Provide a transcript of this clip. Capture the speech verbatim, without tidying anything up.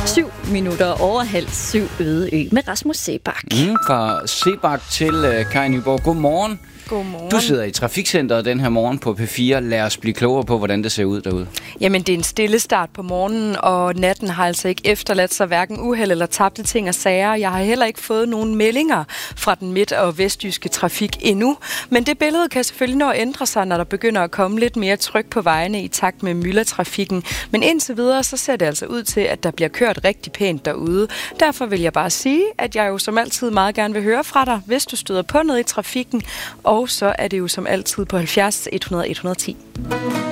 Syv minutter over halv syv Øde Ø med Rasmus Seebach. Mm, fra Seebach til uh, Kai Nyborg. Godmorgen. Godmorgen. Du sidder i Trafikcenteret den her morgen på P fire. Lad os blive klogere på, hvordan det ser ud derude. Jamen, det er en stille start på morgenen, og natten har altså ikke efterladt sig hverken uheld eller tabte ting og sager. Jeg har heller ikke fået nogen meldinger fra den midt- og vestjyske trafik endnu. Men det billede kan selvfølgelig nå at ændre sig, når der begynder at komme lidt mere tryk på vejene i takt med myldretrafikken. Men indtil videre, så ser det altså ud til, at der bliver kørt rigtig pænt derude. Derfor vil jeg bare sige, at jeg jo som altid meget gerne vil høre fra dig, hvis du støder på noget i trafikken. Og så er det jo som altid på halvfjerds et hundrede et hundrede og ti.